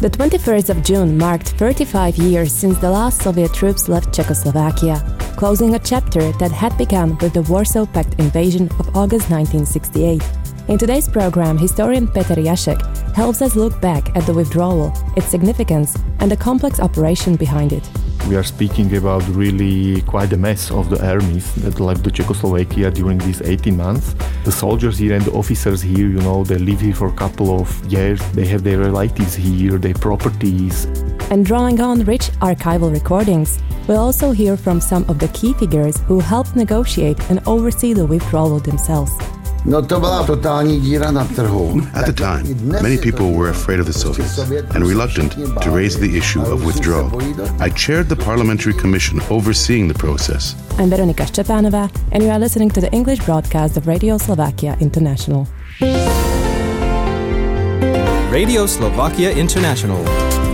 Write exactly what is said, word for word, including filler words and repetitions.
The twenty-first of June marked thirty-five years since the last Soviet troops left Czechoslovakia, closing a chapter that had begun with the Warsaw Pact invasion of August nineteen sixty-eight. In today's program, historian Petr Jašek helps us look back at the withdrawal, its significance, and the complex operation behind it. We are speaking about really quite a mess of the armies that left the Czechoslovakia during these eighteen months. The soldiers here and the officers here, you know, they live here for a couple of years. They have their relatives here, their properties. And drawing on rich archival recordings, we'll also hear from some of the key figures who helped negotiate and oversee the withdrawal themselves. At the time, many people were afraid of the Soviets and reluctant to raise the issue of withdrawal. I chaired the parliamentary commission overseeing the process. I'm Veronika Szczepanova, and you are listening to the English broadcast of Radio Slovakia International. Radio Slovakia International.